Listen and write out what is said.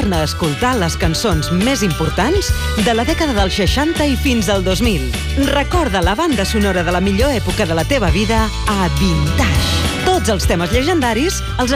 Torna a escoltar les cançons més importants de la dècada dels 60 i fins al 2000. Recorda la banda sonora de la millor època de la teva vida a Vintage. Tots els temes llegendaris els